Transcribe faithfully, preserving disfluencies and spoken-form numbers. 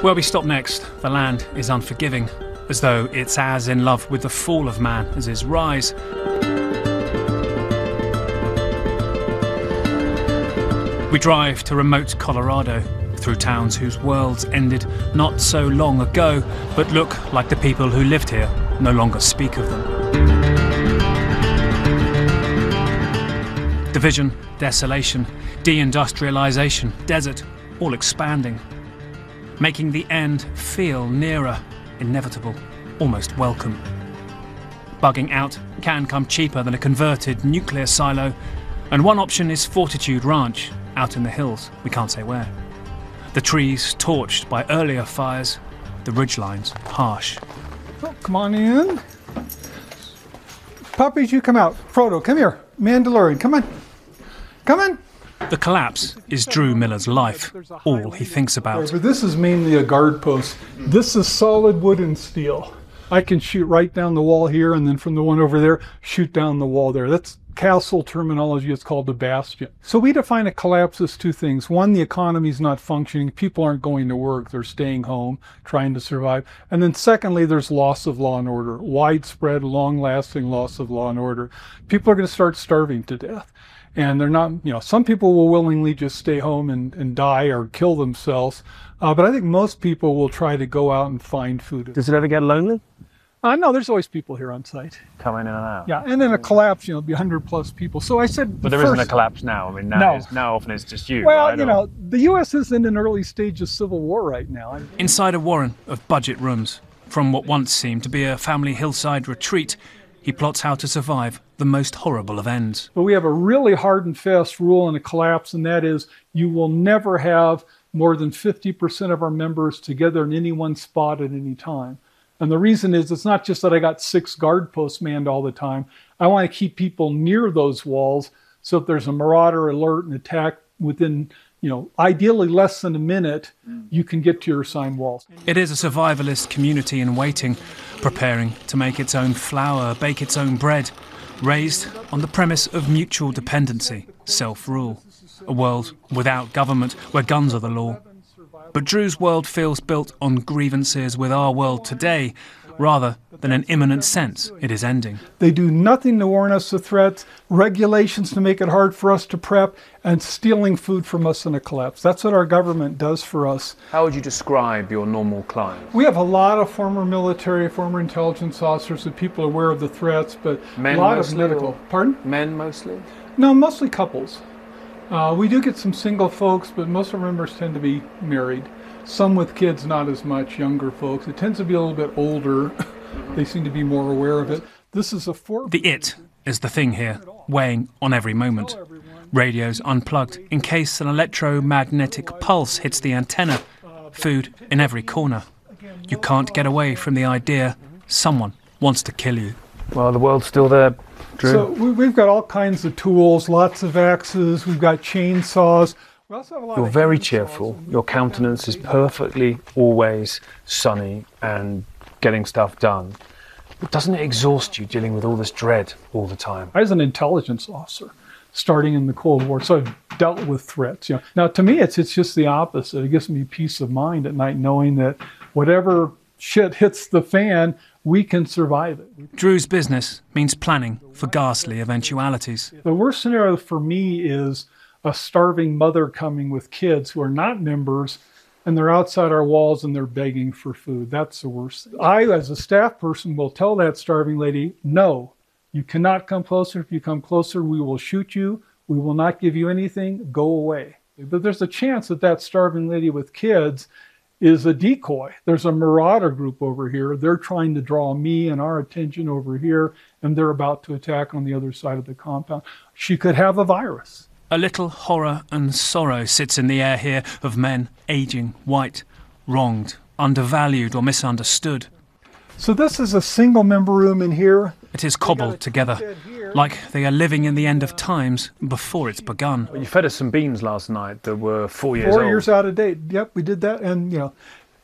Where we stop next, the land is unforgiving, as though it's as in love with the fall of man as his rise. We drive to remote Colorado, through towns whose worlds ended not so long ago, but look like the people who lived here no longer speak of them. Division, desolation, deindustrialization, desert, all expanding, making the end feel nearer, inevitable, almost welcome. Bugging out can come cheaper than a converted nuclear silo, and one option is Fortitude Ranch, out in the hills, we can't say where. The trees torched by earlier fires, the ridgelines harsh. Oh, come on in. Puppies, you come out. Frodo, come here. Mandalorian, come on. Come on. The collapse is Drew Miller's life, all he thinks about. But this is mainly a guard post. This is solid wood and steel. I can shoot right down the wall here, and then from the one over there, shoot down the wall there. That's castle terminology. It's called a bastion. So we define a collapse as two things. One, the economy's not functioning. People aren't going to work. They're staying home, trying to survive. And then secondly, there's loss of law and order. Widespread, long-lasting loss of law and order. People are going to start starving to death. And they're not, you know, some people will willingly just stay home and, and die or kill themselves. Uh, but I think most people will try to go out and find food. Does it ever get lonely? Uh, no, there's always people here on site. Coming in and out? Yeah, and in a collapse, you know, it'll be one hundred plus people. So I said... But there first, isn't a collapse now. I mean, now, no. it's, now often it's just you, Well, right? you or... know, the U S is in an early stage of civil war right now. Inside a warren of budget rooms, from what once seemed to be a family hillside retreat, he plots how to survive the most horrible of ends. But we have a really hard and fast rule in a collapse, and that is you will never have more than fifty percent of our members together in any one spot at any time. And the reason is it's not just that I got six guard posts manned all the time. I want to keep people near those walls, so if there's a marauder alert and attack within, you know, ideally less than a minute, you can get to your assigned walls. It is a survivalist community in waiting, preparing to make its own flour, bake its own bread, raised on the premise of mutual dependency, self-rule, a world without government where guns are the law. But Drew's world feels built on grievances with our world today, rather than an imminent sense it is ending. They do nothing to warn us of threats, regulations to make it hard for us to prep, and stealing food from us in a collapse. That's what our government does for us. How would you describe your normal client? We have a lot of former military, former intelligence officers, and people aware of the threats, but Men a lot mostly, of medical. or... Pardon? Men mostly? No, mostly couples. Uh, we do get some single folks, but most of our members tend to be married. Some with kids, not as much, younger folks. It tends to be a little bit older. They seem to be more aware of it. This is a four... The it is the thing here, weighing on every moment. Radios unplugged in case an electromagnetic pulse hits the antenna. Food in every corner. You can't get away from the idea someone wants to kill you. Well, the world's still there, Drew. So we, we've got all kinds of tools, lots of axes, we've got chainsaws. We also have a lot You're of very handsaws. cheerful. Your countenance is perfectly always sunny and getting stuff done. But doesn't it exhaust you dealing with all this dread all the time? I was an intelligence officer starting in the Cold War, so I've dealt with threats. You know. Now, to me, it's it's just the opposite. It gives me peace of mind at night knowing that whatever shit hits the fan, we can survive it. Drew's business means planning for ghastly eventualities. The worst scenario for me is a starving mother coming with kids who are not members, and they're outside our walls and they're begging for food. That's the worst thing. I, as a staff person, will tell that starving lady, no, you cannot come closer. If you come closer, we will shoot you. We will not give you anything. Go away. But there's a chance that that starving lady with kids is a decoy. There's a marauder group over here. They're trying to draw me and our attention over here, and they're about to attack on the other side of the compound. She could have a virus. A little horror and sorrow sits in the air here of men aging, white, wronged, undervalued or misunderstood. So this is a single member room in here. It is cobbled together, like they are living in the end of times before it's begun. Well, you fed us some beans last night that were four years Four old. years out of date. Yep, we did that. And, you know,